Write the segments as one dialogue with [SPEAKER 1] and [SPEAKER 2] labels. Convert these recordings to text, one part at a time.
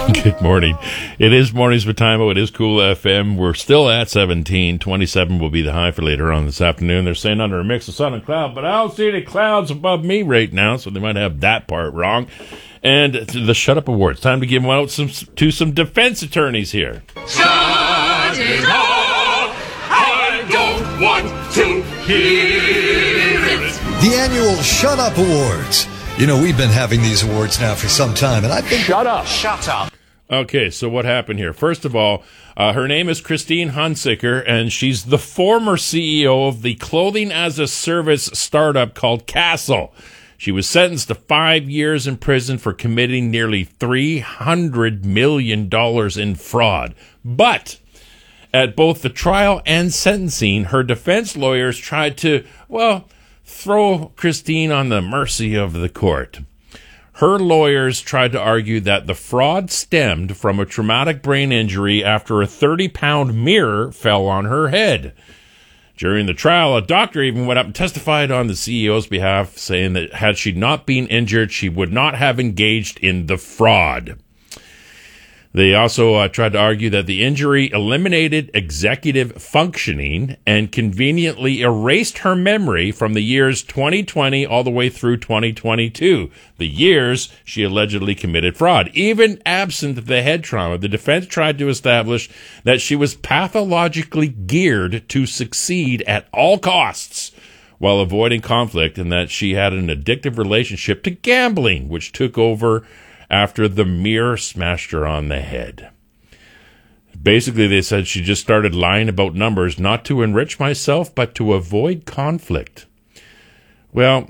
[SPEAKER 1] Good morning. It is Mornings with Timo. It is Cool FM. We're still at 17. 27 will be the high for later on this afternoon. They're saying under a mix of sun and cloud, but I don't see any clouds above me right now, so they might have that part wrong. And the Shut Up Awards. Time to give them out to some defense attorneys here.
[SPEAKER 2] Shut it up! I don't want to hear it.
[SPEAKER 3] The annual Shut Up Awards. You know, we've been having these awards now for some time, and I've been...
[SPEAKER 2] Shut up. Shut up.
[SPEAKER 1] Okay, so what happened here? First of all, her name is Christine Hunziker, and she's the former CEO of the clothing-as-a-service startup called Castle. She was sentenced to 5 years in prison for committing nearly $300 million in fraud. But at both the trial and sentencing, her defense lawyers tried to, throw Christine on the mercy of the court. Her lawyers tried to argue that the fraud stemmed from a traumatic brain injury after a 30-pound mirror fell on her head. During the trial, a doctor even went up and testified on the CEO's behalf, saying that had she not been injured, she would not have engaged in the fraud. They also tried to argue that the injury eliminated executive functioning and conveniently erased her memory from the years 2020 all the way through 2022, the years she allegedly committed fraud. Even absent the head trauma, the defense tried to establish that she was pathologically geared to succeed at all costs while avoiding conflict, and that she had an addictive relationship to gambling, which took over after the mirror smashed her on the head. Basically, they said she just started lying about numbers, not to enrich myself, but to avoid conflict. Well,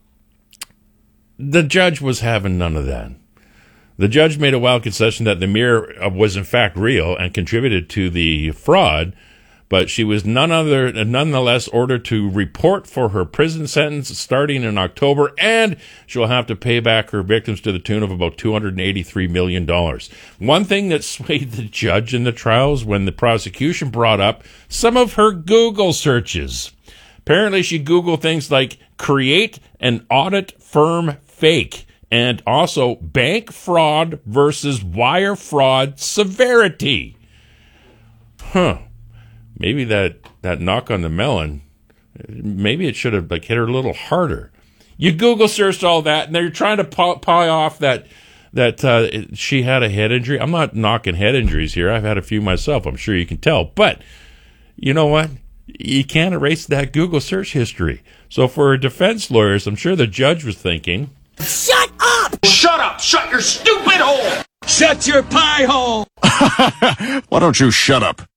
[SPEAKER 1] the judge was having none of that. The judge made a wild concession that the mirror was in fact real and contributed to the fraud, but she was nonetheless ordered to report for her prison sentence starting in October, and she'll have to pay back her victims to the tune of about $283 million. One thing that swayed the judge in the trials when the prosecution brought up some of her Google searches. Apparently, she Googled things like create an audit firm fake and also bank fraud versus wire fraud severity. Maybe that knock on the melon, maybe it should have hit her a little harder. You Google searched all that, and they're trying to pie off that she had a head injury. I'm not knocking head injuries here. I've had a few myself. I'm sure you can tell. But you know what? You can't erase that Google search history. So for her defense lawyers, I'm sure the judge was thinking,
[SPEAKER 2] Shut up! Shut up! Shut your stupid hole! Shut your pie hole!
[SPEAKER 4] Why don't you shut up?